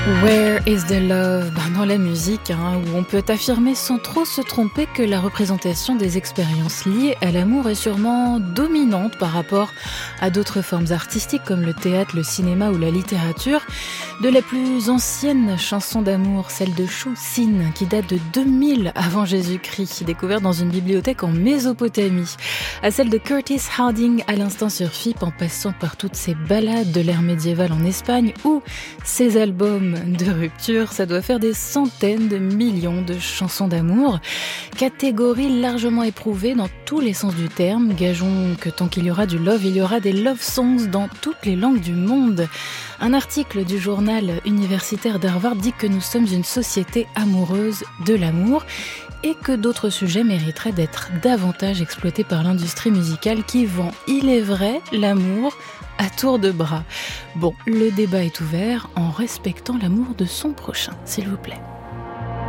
Where is the love? Dans la musique, où on peut affirmer sans trop se tromper que la représentation des expériences liées à l'amour est sûrement dominante par rapport à d'autres formes artistiques comme le théâtre, le cinéma ou la littérature. De la plus ancienne chanson d'amour, celle de Shu Sin, qui date de 2000 avant Jésus-Christ, découverte dans une bibliothèque en Mésopotamie, à celle de Curtis Harding à l'instant sur FIP, en passant par toutes ces ballades de l'ère médiévale en Espagne ou ces albums de rupture, ça doit faire des centaines de millions de chansons d'amour. Catégorie largement éprouvée dans tous les sens du terme. Gageons que tant qu'il y aura du love, il y aura des love songs dans toutes les langues du monde. Un article du journal universitaire d'Harvard dit que nous sommes une société amoureuse de l'amour et que d'autres sujets mériteraient d'être davantage exploités par l'industrie musicale qui vend, il est vrai, l'amour à tour de bras. Bon, le débat est ouvert en respectant l'amour de son prochain, s'il vous plaît.